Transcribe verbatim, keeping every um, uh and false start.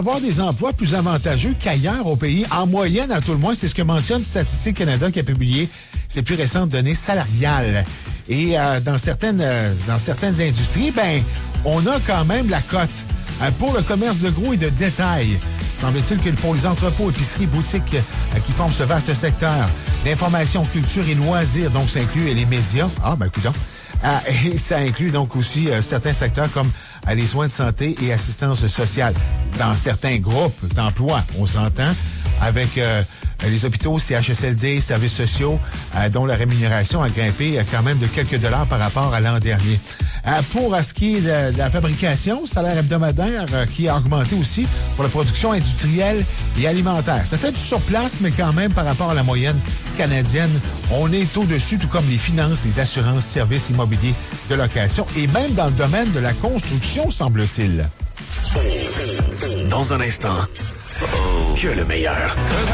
Avoir des emplois plus avantageux qu'ailleurs au pays, en moyenne à tout le moins, c'est ce que mentionne Statistique Canada qui a publié ses plus récentes données salariales. Et euh, dans certaines euh, dans certaines industries, ben on a quand même la cote. Euh, pour le commerce de gros et de détail, semble-t-il que pour les entrepôts, épiceries, boutiques euh, qui forment ce vaste secteur, l'information, culture et loisirs, donc ça inclut les médias. Ah ben coudonc. Ah, et ça inclut donc aussi euh, certains secteurs comme euh, les soins de santé et assistance sociale. Dans certains groupes d'emploi, on s'entend, avec euh, les hôpitaux, C H S L D, services sociaux, euh, dont la rémunération a grimpé euh, quand même de quelques dollars par rapport à l'an dernier. Euh, pour euh, ce qui est de, de la fabrication, salaire hebdomadaire euh, qui a augmenté aussi pour la production industrielle et alimentaire. Ça fait du surplace, mais quand même par rapport à la moyenne canadienne, on est au-dessus, tout comme les finances, les assurances, services immobiliers de location et même dans le domaine de la construction, semble-t-il. Dans un instant, que le meilleur.